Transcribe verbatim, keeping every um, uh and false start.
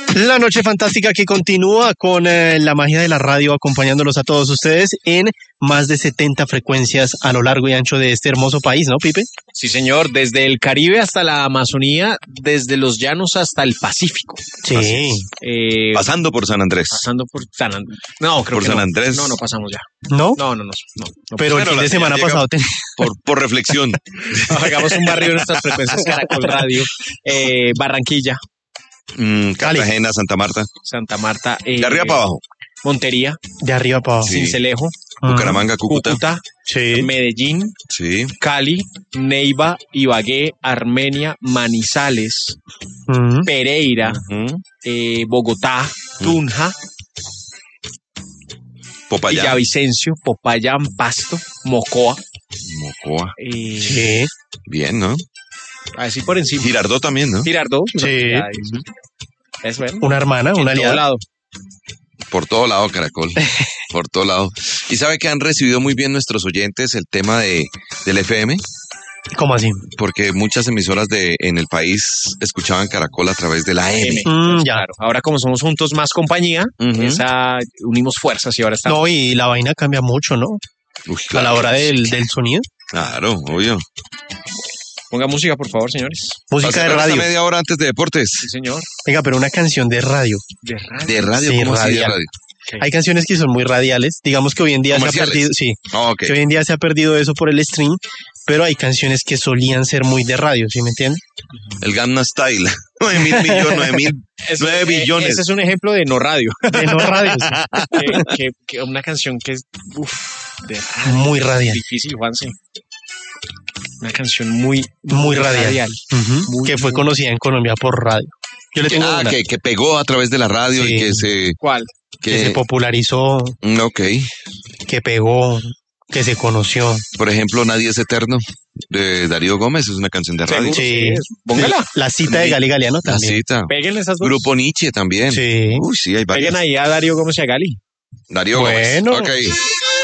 La noche fantástica que continúa con eh, la magia de la radio acompañándolos a todos ustedes en más de setenta frecuencias a lo largo y ancho de este hermoso país, ¿no, Pipe? Sí, señor, desde el Caribe hasta la Amazonía, desde los llanos hasta el Pacífico. Sí. Eh, pasando por San Andrés. Pasando por San Andrés. No, creo por que San no. Andrés. No, no pasamos ya. ¿No? No, no, no. no, no Pero el fin de semana pasado ten... por, por reflexión. Hagamos un barrio en nuestras frecuencias Caracol Radio. Eh, Barranquilla. Mm, Cartagena, Santa Marta. Santa Marta. Eh, de arriba para abajo. Montería. De arriba para abajo. Sí. Cincelejo. Bucaramanga, Cúcuta. Cúcuta. Sí. Medellín. Sí. Cali. Neiva. Ibagué. Armenia. Manizales. Uh-huh. Pereira. Uh-huh. eh, Bogotá. Tunja. Popayán. Villavicencio. Popayán. Pasto. Mocoa. Mocoa. Eh, sí. Bien, ¿no? Así por encima. Girardot también, ¿no? Girardot. Sí. Es bueno. Una hermana, una aliada. Lado. Por todo lado, Caracol. Por todo lado. ¿Y sabe que han recibido muy bien nuestros oyentes el tema de del F M? ¿Cómo así? Porque muchas emisoras de en el país escuchaban Caracol a través de la A M. Mm, ya. Claro. Ahora como somos juntos más compañía, uh-huh. esa unimos fuerzas y ahora estamos. No, y la vaina cambia mucho, ¿no? Uy, claro. A la hora del, del sonido. Claro, obvio. Ponga música, por favor, señores. Música de radio. media hora antes de deportes. Sí, señor. Venga, pero una canción de radio. De radio. De radio, sí, ¿cómo así de radio? Okay. Hay canciones que son muy radiales. Digamos que hoy en día se ha perdido, sí, oh, okay. que hoy en día se ha perdido eso por el stream, pero hay canciones que solían ser muy de radio, ¿sí me entienden? El Gangnam Style. nueve mil millones, nueve mil, nueve billones. Ese es un ejemplo de no radio. De no radio, sí. que, que, que una canción que es uf, de radio. Muy radial. Difícil, Juanse. Una canción muy, muy radial. radial. Uh-huh. Muy, que fue muy... conocida en Colombia por radio. Yo le tengo ah, una. Que, que pegó a través de la radio sí. y que se... ¿Cuál? Que... que se popularizó. Ok. Que pegó, que se conoció. Por ejemplo, Nadie es Eterno, de Darío Gómez, es una canción de radio. Sí. Póngala. La cita de Gali Galeano también. La cita. Péguenle esas dos. Grupo Nietzsche también. Sí. Uy, sí, hay varios. Peguen ahí a Darío Gómez y a Gali. Darío bueno. Gómez. Ok.